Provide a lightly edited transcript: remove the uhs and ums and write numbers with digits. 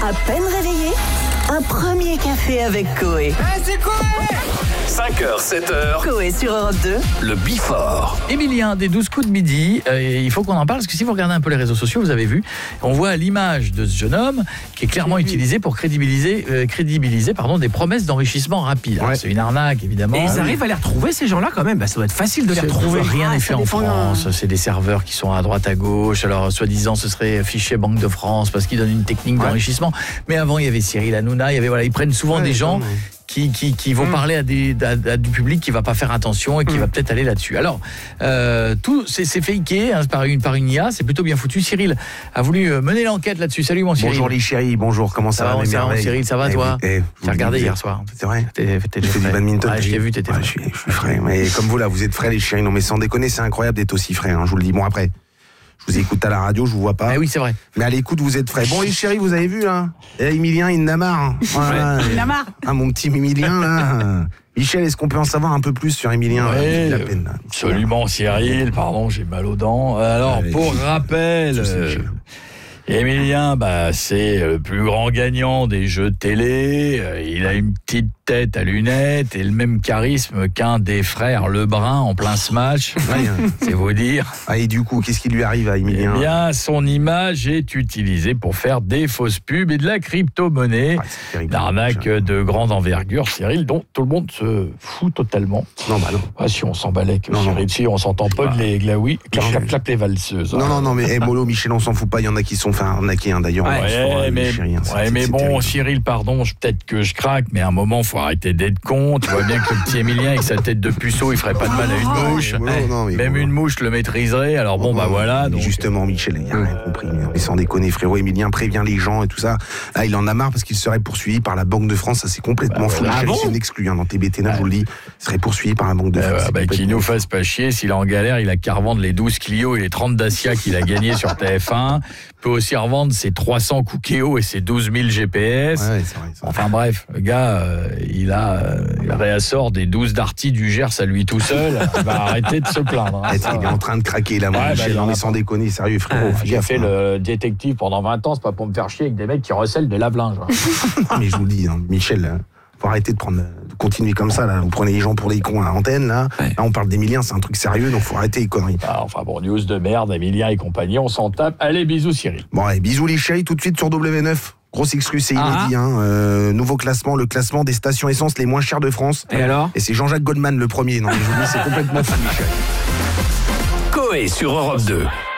À peine réveillé, un premier café avec Coé. C'est quoi 5h, 7h, Coé sur Europe 2. le Before. Emilien, des 12 coups de midi, il faut qu'on en parle, parce que si vous regardez un peu les réseaux sociaux, vous avez vu, on voit l'image de ce jeune homme qui est clairement utilisé pour crédibiliser des promesses d'enrichissement rapide. Alors, c'est une arnaque, évidemment. Et ils arrivent à les retrouver, ces gens-là, quand même. Ça doit être facile de les retrouver. Rien n'est fait en dépend, France. C'est des serveurs qui sont à droite, à gauche. Alors, soi-disant, ce serait fichier Banque de France parce qu'ils donnent une technique d'enrichissement. Mais avant, il y avait Cyril Hanouna. Ils prennent souvent des gens qui vont parler à du public qui va pas faire attention et qui va peut-être aller là-dessus. Alors, tout c'est faké par une IA, c'est plutôt bien foutu. Cyril a voulu mener l'enquête là-dessus. Salut mon Cyril. Bonjour les chéris, bonjour, comment ça va mes merveilles? Cyril, ça va toi? T'as regardé hier soir? C'est vrai? T'es J'ai fait du badminton. Ouais, je t'ai vu, t'étais frais. Je suis frais, mais comme vous là, vous êtes frais les chéris. Non mais sans déconner, c'est incroyable d'être aussi frais, je vous le dis. Bon après, je vous écoute à la radio, je vous vois pas. Oui, c'est vrai. Mais à l'écoute, vous êtes frais. Bon les chéris, vous avez vu là? Emilien, il en a marre. Voilà. Il en a marre. Mon petit Emilien là. Michel, est-ce qu'on peut en savoir un peu plus sur Emilien? Ouais, la peine, là. absolument Cyril, pardon, j'ai mal aux dents. Alors, Allez, pour rappel, Emilien, c'est le plus grand gagnant des jeux télé. Il a une petite tête à lunettes et le même charisme qu'un des frères Lebrun en plein smash. C'est vous dire. Et du coup, qu'est-ce qui lui arrive à Eh Emilien? bien, son image est utilisée pour faire des fausses pubs et de la crypto-monnaie. C'est terrible. L'arnaque de grande envergure, Cyril, dont tout le monde se fout totalement. Non, bah non. Ah, si on s'emballait que Non, Cyril, si on s'entend pas de les glaouis, Clap, clap les valseuses. Non, mais Molo, Michel, on s'en fout pas. Il y en a qui se sont fait arnaquer, d'ailleurs. Mais bon, Cyril, pardon, peut-être que je craque, mais à un moment, faut arrêter d'être con. Tu vois bien que le petit Emilien, avec sa tête de puceau, il ferait pas de mal à une mouche. Même une mouche le maîtriserait. Alors bon, voilà. Donc... Justement, Michel, il a rien compris. Mais sans déconner, frérot, Emilien prévient les gens et tout ça. Là, il en a marre parce qu'il serait poursuivi par la Banque de France. Ça, c'est complètement fou. C'est une exclu dans TBT, je vous le dis. Il serait poursuivi par la Banque de France. Qu'il nous fasse pas chier. S'il est en galère, il a qu'à revendre les 12 Clio et les 30 Dacia qu'il a gagnés sur TF1. Il peut aussi revendre ses 300 Cookéo et ses 12 000 GPS. Ouais, c'est vrai. Enfin bref, le gars, il réassort des 12 Darty du Gers à lui tout seul. Il va arrêter de se plaindre. Il est en train de craquer là, Michel. Mais sans déconner, sérieux, frérot. J'ai fait le détective pendant 20 ans, c'est pas pour me faire chier avec des mecs qui recèlent des lave-linges. Mais je vous le dis, Michel, faut arrêter de continuer comme ça, là. Vous prenez les gens pour des cons à l'antenne, là. Là, on parle d'Emilien, c'est un truc sérieux, donc faut arrêter les conneries. Enfin bon, news de merde, Emilien et compagnie, on s'en tape. Allez, bisous Cyril. Bon, allez, bisous les chéris, tout de suite sur W9. Grosse exclus, c'est inédit, nouveau classement, le classement des stations essence les moins chères de France. Et alors? Et c'est Jean-Jacques Goldman le premier. Non, mais je vous dis, c'est complètement fou, Michel. Coé sur Europe 2.